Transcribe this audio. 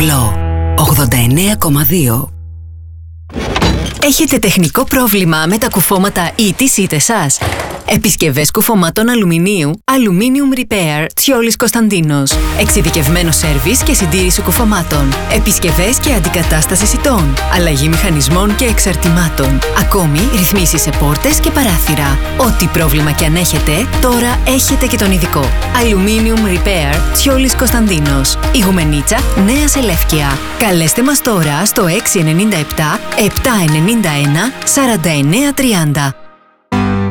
Γκλο 89,2. Έχετε τεχνικό πρόβλημα με τα κουφώματα ή τις ήττες σας? Επισκευές κουφωμάτων αλουμινίου Aluminium Repair Τσιόλης Κωνσταντίνος. Εξειδικευμένο σέρβις και συντήρηση κουφωμάτων. Επισκευές και αντικατάσταση ηττών. Αλλαγή μηχανισμών και εξαρτημάτων. Ακόμη ρυθμίσεις σε πόρτες και παράθυρα. Ό,τι πρόβλημα και αν έχετε, τώρα έχετε και τον ειδικό. Aluminium Repair Τσιόλης Κωνσταντίνος. Ηγουμενίτσα, Νέα Σελεύκια. Καλέστε μας τώρα στο 697 791 4930.